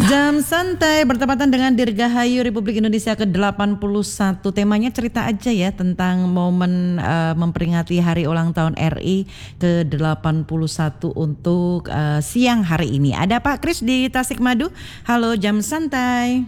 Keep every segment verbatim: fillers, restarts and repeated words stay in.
Jam santai bertepatan dengan Dirgahayu Republik Indonesia ke delapan puluh satu. Temanya cerita aja ya tentang momen uh, memperingati hari ulang tahun R I ke delapan puluh satu untuk uh, siang hari ini. Ada Pak Kris di Tasikmadu. Halo Jam santai.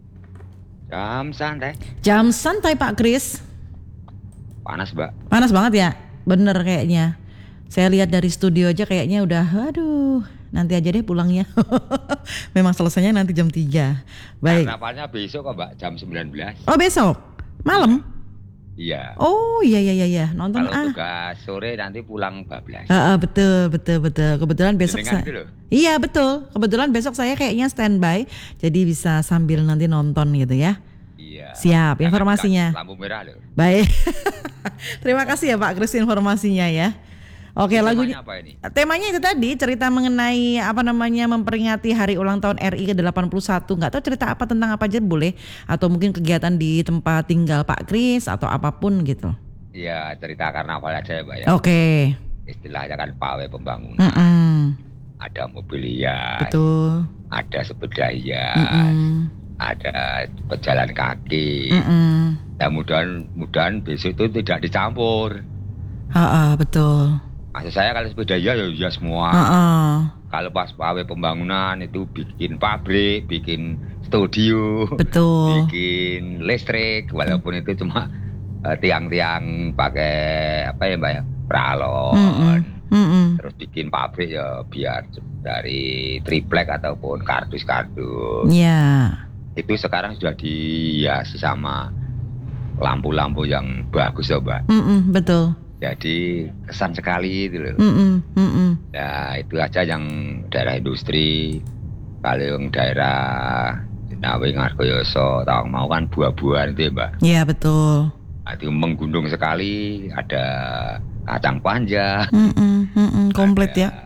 Jam santai. Jam santai Pak Kris. Panas, Mbak. Panas banget ya? Bener kayaknya. Saya lihat dari studio aja kayaknya udah aduh, nanti aja deh pulangnya. Memang selesainya nanti jam tiga. Baik. Karnavalnya besok kok, Mbak, jam sembilan belas. Oh, besok? Malam? Iya. Oh, iya iya iya iya. Nonton Kalau ah. tugas sore nanti pulang bablas. Ah, ah, betul betul betul. Kebetulan besok saya. Iya, betul. Kebetulan besok saya kayaknya standby. Jadi bisa sambil nanti nonton gitu ya. Iya. Siap, informasinya. Lampu merah loh. Baik. Terima kasih ya Pak Kris informasinya ya. Oke, Temanya lagunya apa ini? Temanya itu tadi cerita mengenai apa namanya memperingati hari ulang tahun R I ke delapan puluh satu. Enggak tahu cerita apa tentang apa aja boleh, atau mungkin kegiatan di tempat tinggal Pak Kris atau apapun gitu. Iya, cerita karnaval aja ya, Mbak ya. Oke. Istilahnya kan pawai pembangunan. Mm-mm. Ada mobil hias. Betul. Ada sepeda hias. Mm-mm. Ada pejalan kaki. Mm-mm. Ya mudah-mudahan besok itu tidak dicampur. Ha, betul. Maksud saya kalau sepeda hias ya hias semua. Ha-ha. Kalau pas pawai pembangunan itu bikin pabrik, bikin studio, Betul. bikin listrik, walaupun itu cuma uh, tiang-tiang pakai apa ya Mbak ya, pralon. Mm-mm. Mm-mm. Terus bikin pabrik ya biar dari triplek ataupun kardus-kardus. Iya. Itu sekarang sudah dihiasi sama lampu-lampu yang bagus ya Mbak. Mm-mm, betul. Jadi kesan sekali itu loh. Mm-mm, mm-mm. Ya itu aja yang daerah industri. Kalau yang daerah Nawi, Ngargoyoso, Tawang mau kan buah-buahan itu ya Mbak. Iya betul. Nah, itu menggunung sekali. Ada kacang panjang. Mm-mm, mm-mm, komplit ya.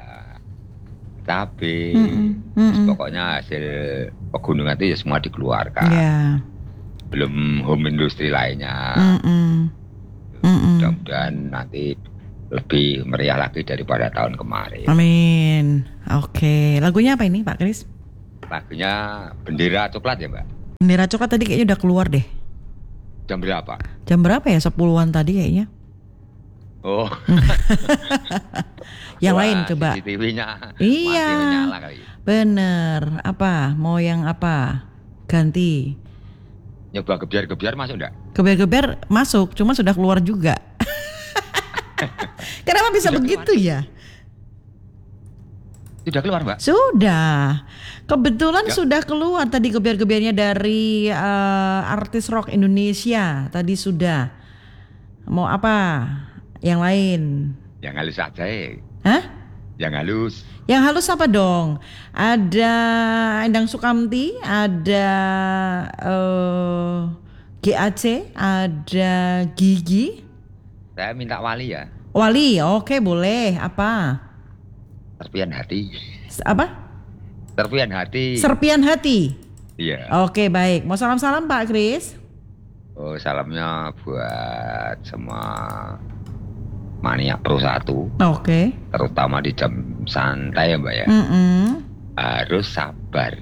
Cabai. Mm-mm, mm-mm. Pokoknya hasil pegunungan itu ya semua dikeluarkan. Iya. Belum home industri lainnya. Mm-mm. Mm-mm. Mudah-mudahan nanti lebih meriah lagi daripada tahun kemarin. Amin. Oke, lagunya apa ini Pak Kris? Lagunya Bendera Coklat ya Mbak. Bendera Coklat tadi kayaknya udah keluar deh. Jam berapa? Jam berapa ya? Sepuluhan tadi kayaknya. Oh. Yang Wah, lain coba. C C T V-nya Iya. masih menyala kali. Bener. Apa? Mau yang apa? Ganti. Nyoba gebiar-gebiar masuk enggak? Geber-geber masuk, cuma sudah keluar juga. Kenapa bisa Sudah begitu keluar. ya? Sudah keluar Mbak? Sudah. Kebetulan Ya. sudah keluar tadi geber-gebernya dari uh, artis rock Indonesia. Tadi sudah. Mau apa? Yang lain? Yang halus aja ya. Hah? Yang halus. Yang halus apa dong? Ada Endang Sukamti, ada uh, G A C, ada Gigi. Saya minta Wali ya. Wali, oke boleh. Apa? Serpian hati. S- Apa? Serpian hati. Serpian hati. Iya. Oke baik. Mau salam-salam Pak Kris? Oh, salamnya buat semua Mania Pro satu. Oke. Terutama di jam santai ya Mbak ya. Mm-mm. Harus sabar.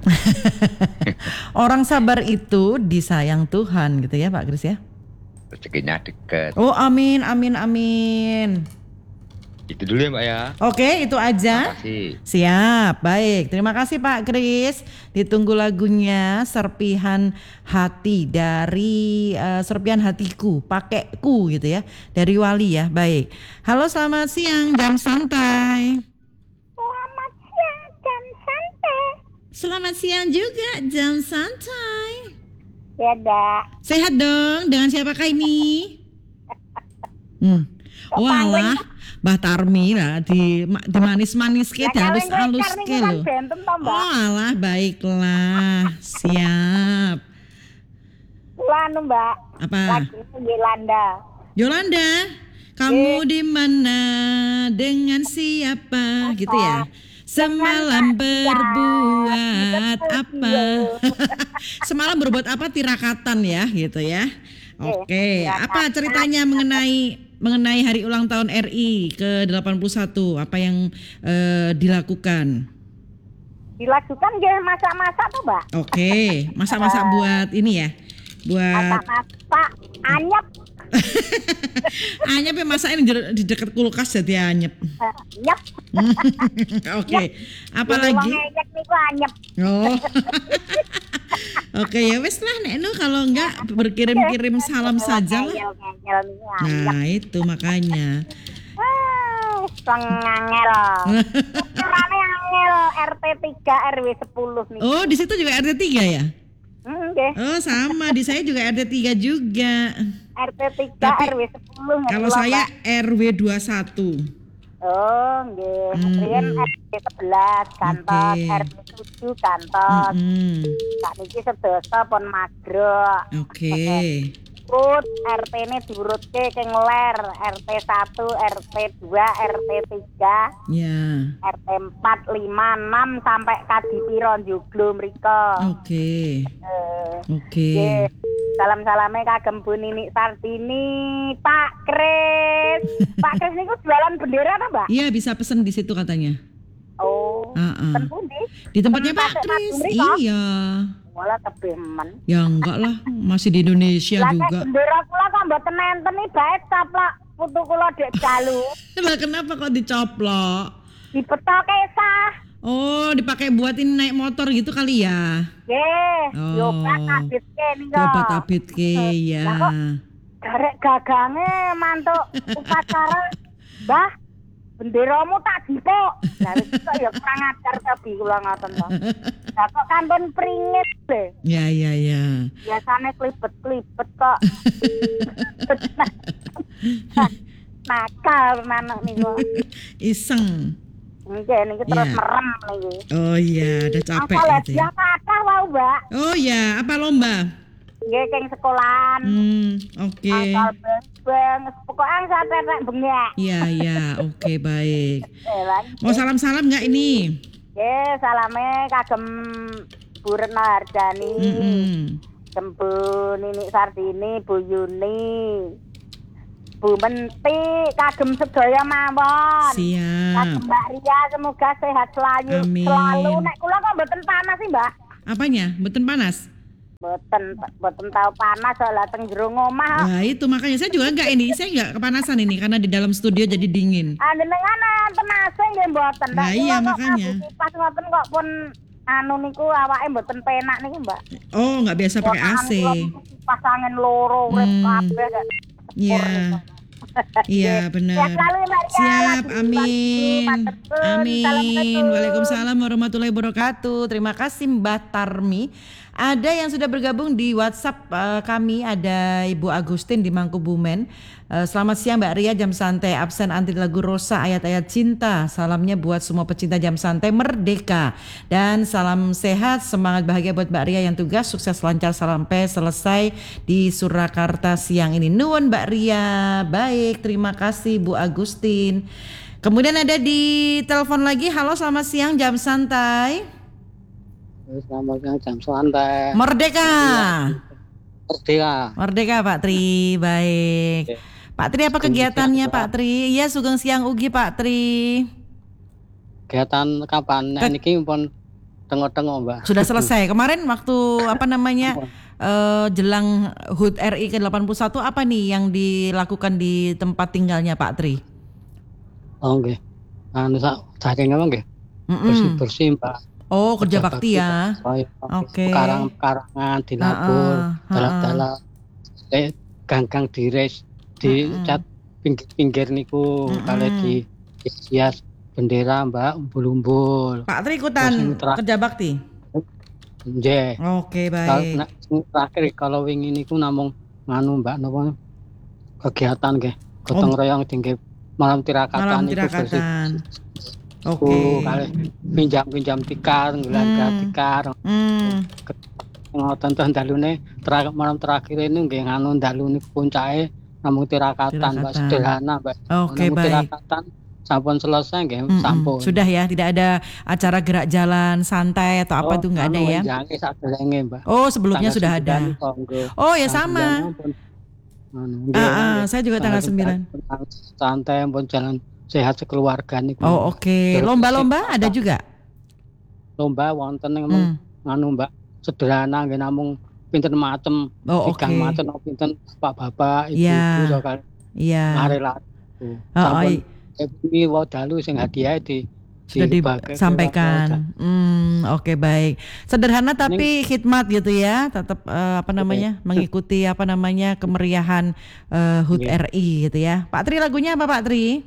Orang sabar itu disayang Tuhan gitu ya Pak Kris ya. Rezekinya deket. Oh amin amin amin. Itu dulu ya Mbak ya. Oke itu aja. Terima kasih. Siap baik. Terima kasih Pak Kris. Ditunggu lagunya Serpihan Hati dari uh, Serpihan Hatiku, pakaiku gitu ya. Dari Wali ya. Baik. Halo selamat siang Jam Santai. Selamat siang, jam santai. Selamat siang juga Jam Santai. Ya, dak. Sehat dong, dengan siapakah ini? Hmm. Walah, Mbah Tarmi lah di di manis-manis ke, halus-halus ke lo. Oh alah, baiklah. Siap. Lanu, Mbak. Apa? Lagi Yolanda. Yolanda, kamu di mana? Dengan siapa? Gitu ya. Semalam berbuat apa? Semalam berbuat apa tirakatan ya gitu ya. Oke, apa ceritanya mengenai mengenai hari ulang tahun R I ke delapan puluh satu? Apa yang eh, dilakukan? Dilakukan nggih masak-masak tuh, Mbak. Oke, masak-masak buat ini ya. Buat Masak-masak anyep, anyep ya, masakin di, di dekat kulkas jadi anyep. eh, nyep. Oke. Apalagi? Wong ngeyek niku anyep. Oh. Oke ya wes lah Nek Nu, kalau enggak berkirim-kirim salam saja lah. Ngeyel-ngeyel niku anyep. Nah, itu makanya. Ah, wong ngangel. Carane angel R T tiga R W sepuluh nih. Oh, di situ juga R T tiga ya? Hmm, nggih. Oh, sama. Di saya juga R T tiga juga. R T tiga Tapi, R W sepuluh. Kalau saya R W dua puluh satu. Oh, nggih. Mm-mm. Riyen R T sebelas kantor, Oke. R T tujuh kantor. Mm-mm. Sakniki sedasa pun magrok. Oke. Urut R T-ne diurutke ke ler, R T satu, R T dua, R T tiga, Ya. R T empat, lima, enam sampai kadipiro joglo mriko. Oke. Eh, Oke. nggih. Salam-salame kagem Bu Nini Sartini, Pak Kris. Pak Kris niku jualan bendera ta, Mbak? Iya, bisa pesen di situ katanya. Oh, Uh-uh. ten pundi? Di tempatnya Tempat Pak Pak Kris. Mriko? Iya. Malah tebih men. Ya enggak lah, masih di Indonesia Lah nek juga. bendera kula kok mboten enten iki bae caplok putu kula dek dalu. Lah kenapa kok dicoplok? Dipetoke sah. Oh, dipakai buat ini naik motor gitu kali ya? Nggih, Oh. yo kabitke niku. Coba tabit ke ya. Lah kok garek gagange mantuk upacara. Mbah, benderamu tak dipok. Lah wis kok ya kurang ajar tapi kula ngoten to. Lah kok kantun pringit lho. Ya, ya, ya. Biasane klibet-klibet kok. Nakal manuk niku. Iseng. Nggih niki terus Ya. merem niki. Oh iya, udah capek Asal gitu ya. ya kathah wae, Mbak. Oh ya, apa lomba? Nggih keng sekolahan. Hmm, oke. Asal beng, pokoknya saya tetek bengek. Iya, iya, oke baik. Eh, lan. Mau salam-salam nggak ini? Nggih, salame kagem Bu Retno Hardani. Mm-mm. Tembu Nini Sartini, Bu Yuni. Bu Menti, kagem sedaya mawon. Siap. Kagem Mbak Ria semoga sehat selalu. Amin. Selalu nek kula kok mboten panas sih, Mbak. Apanya? Beten panas? Mboten mboten tau panas soalnya teng jero omah. Nah itu makanya saya juga nggak ini, saya nggak kepanasan ini karena di dalam studio jadi dingin. Anjenengan enten A C nggih mboten. Lah Nek iya, kula kok makanya. nganggo kipas ngoten kok pun anu niku awake mboten penak niku, Mbak. Oh nggak biasa pakai A C. Kipas angin loro urip Hmm. kabeh. kok. Iya, iya benar. Sehat selalu, Mbak Ria. Siap, Lagi amin, dibantu. amin. Assalamualaikum. Waalaikumsalam warahmatullahi wabarakatuh. Terima kasih Mbak Tarmi. Ada yang sudah bergabung di WhatsApp eh, kami, ada Ibu Agustin di Mangkubumen. Eh, selamat siang Mbak Ria, jam santai absen anti lagu Rosa, ayat-ayat cinta. Salamnya buat semua pecinta jam santai merdeka. Dan salam sehat, semangat bahagia buat Mbak Ria yang tugas, sukses lancar sampai selesai di Surakarta siang ini. Nuwun Mbak Ria. Baik, terima kasih Bu Agustin. Kemudian ada di telepon lagi, halo selamat siang jam santai. Selamat siang jam santai. Merdeka. Merdeka. Merdeka Pak Tri, baik. Pak Tri apa kegiatannya Pak Tri? Iya sugeng siang ugi Pak Tri. Kegiatan kapan? Nah, niki pun tengok-tengok, Mbak. Sudah selesai. Kemarin waktu apa namanya eh, jelang H U T R I ke delapan puluh satu apa nih yang dilakukan di tempat tinggalnya Pak Tri? Oh, nggih. Anu sak saking apa nggih? Mm-mm. Bersih-bersih, Mbak. Oh kerja bakti ya. Oke. Oke. Karang-karangan dilabur, Ha-ha, ha-ha. dalam-dalam eh, gang-gang dires, di Mm-mm. cat pinggir-pinggir niku Mm-mm. kali di hias bendera, Mbak, umbul-umbul. Pak Tri ikutan Terus yang terakhir- kerja bakti. Nggih. Oke Kalau baik. nek sing terakhir kalau wingi niku namung nganu, Mbak, napa kegiatan nggih. Gotong royong tinggi malam tirakatan Malam niku tirakatan. bersih. Oke. Oh, kali pinjam-pinjam tikar, nggelar Hmm. tikar. Hmm. Ngoten to dalune terakhir malam terakhir ini nggih nganu dalu niku puncake namung tirakatan, Mbak, Tirakatan. sederhana, Mbak. Oke Namung baik. tirakatan sampun selesai nggih, Mm-mm. sampun. Sudah ya, tidak ada acara gerak jalan santai atau apa Oh, tuh nggak ada anu, ya? Jange sadelenge, Mbak. Oh sebelumnya Tanggal sudah ada. sembilan monggo. Oh ya Tanggal sama. sembilan pun, anu, nggih, Ah, ah, nggih. saya juga tanggal sembilan. Santai pun jalan sehat sekeluarga niku. Oh oke. Terus- Lomba-lomba ada juga? lomba wonten namung Hmm. nganu Mbak sederhana nggih namung pinten macem Oh, tigang oke. macem pinten bapak-bapak, ibu-ibu Iya. to kan Iya. lare-lare. Heeh, Sampun i wingi wau dalu sing hadiah di sudah dibagake warga. disampaikan. Hmm, oke baik. Sederhana Ning tapi khidmat gitu ya. Tetap eh, apa nggih. namanya? Mengikuti apa namanya? Kemeriahan eh, H U T Nggih. R I gitu ya. Pak Tri lagunya apa Pak Tri?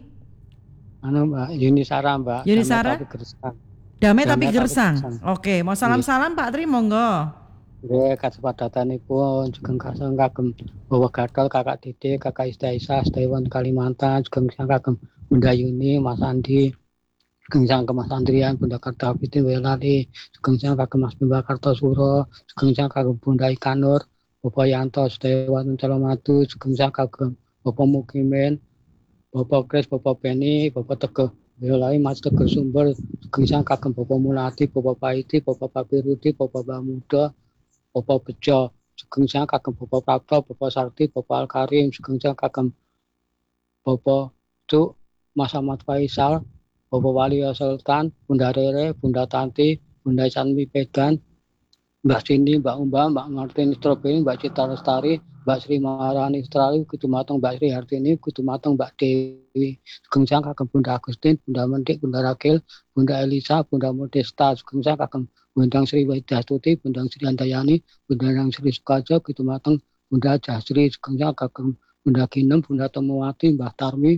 Anu Mbak, Yuni Shara Mbak, Yuni Damai Shara? Tapi Gersang. Damai tapi Damai Tapi gersang. Gersang. Oke, mau Nggih. salam-salam Pak Tri monggo. Nggih, kasepadatanipun sugeng kasang kagem Bawa Gatot, Kakak Dede, Kakak Ista Isa, Stewan Kalimantan, sugeng sang kagem Bunda Yuni, Mas Andi, sugeng sang kagem Mas Andrian, Bunda Kartawati Welali, sugeng sang kagem Mas Bimba Kartosuro, sugeng sang kagem Bunda Ikanur, Bapak Yanto, Stewan Calomatu, sugeng sang kagem Bapak Mukimin, Bapak Kris, Bapak Beni, Bapak Teguh Welali, Mas Teguh Sumber, sugeng sang kagem Bapak Mulati, Bapak Paiti, Bapak Papirudi, Bapak Bamuda, Bapak Bejo, sugeng sang kagem Bapak Prapto, Bapak Sarti, Bapak Al-Karim, sugeng sang kagem Bapak Cuk, Mas Ahmad Faisal, Bapak Wali Sultan, Bunda Rere, Bunda Tanti, Bunda Sanmi Pedan, Mbak Cindy, Mbak Umba, Mbak Martin Stroberi, Mbak Cita Lestari, Mbak Sri Maharani Strali, kudu mateng Mbak Sri Hartini, kudu mateng Mbak Dewi, sugeng sang kagem Bunda Agustin, Bunda Mendik, Bunda Rakil, Bunda Elisa, Bunda Modesta, sugeng sang kagem Bundang Sri Widastuti, Bundang Sri Handayani, Bundang Sri Sukajo, kudu mateng Bunda Jasri, sugeng sang kagem Bunda Ginem, Bunda Temuwati, Mbah Tarmi,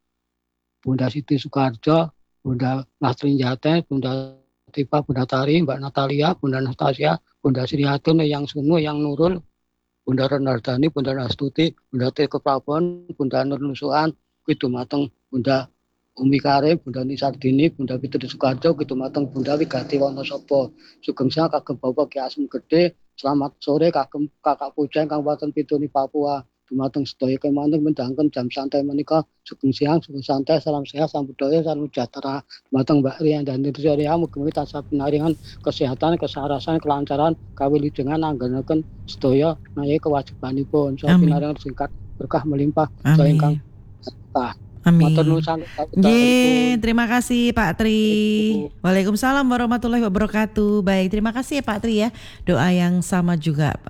Bunda Siti Sukarjo, Bunda Lastri Jate, Bunda Tipa, Bunda Tari, Mbak Natalia, Bunda Anastasia, Bunda Sri Hatun, Yang Sunu, Yang Nurul, Bunda Renardani, Bunda Nastuti, Bunda Teko Prabon, Bunda Nur Nusuan, kudu mateng Bunda Umi Karim, Bunda Nisardini, Bunda Fitri Sukarjo, kudu mateng Bunda Wigati Wonosobo. Sugeng sang kagem Bapak Ki Asem Gede, selamat sore kagem Kakak Puceng Kabupaten Pituni Papua. Dumateng sedaya kemanten mendangken jam santai menika sugeng siang, sugeng santai, salam sehat, salam budaya, salam sejahtera. Dumateng Mbak Rian dan Nirjaya mugi-mugi tansah pinaringan kesehatan, kesarasan, kelancaran, kawilujengan anggenaken sedaya naya kewajibanipun. Saha Amin. pinaringan singkat berkah melimpah saha ingkang Amin. berkah. Amin. Matur nuwun sanget Ye, terima kasih Pak Tri. Ibu. Waalaikumsalam warahmatullahi wabarakatuh. Baik, terima kasih ya Pak Tri ya. Doa yang sama juga